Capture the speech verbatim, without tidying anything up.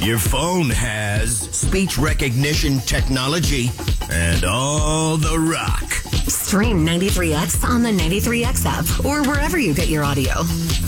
Your phone has speech recognition technology and all the rock. Stream ninety-three X on the ninety-three X app or wherever you get your audio.